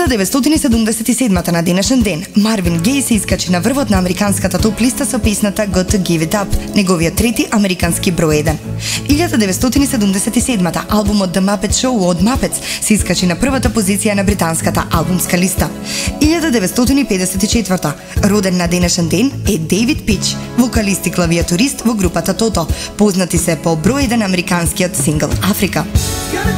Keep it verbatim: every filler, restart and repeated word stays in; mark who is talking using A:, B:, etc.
A: деветстотини седумдесет и седмата на денешен ден, Марвин Геј се искачи на врвот на американската топ листа со песната Got to Give It Up, неговиот трети американски број еден. илјада деветстотини седумдесет и седмата албумот The Muppet Show од Muppets се искачи на првата позиција на британската албумска листа. илјада деветстотини педесет и четврта роден на денешен ден е Дейвид Пич, вокалист и клавиатурист во групата Тото, познати се по број еден американскиот сингл Африка.